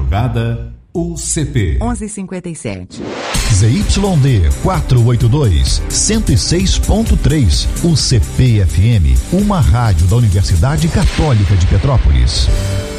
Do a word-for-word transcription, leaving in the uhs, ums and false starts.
madrugada, U C P. onze e cinquenta e sete. Z Y D quatrocentos e oitenta e dois, cento e seis ponto três. U C P F M, uma rádio da Universidade Católica de Petrópolis.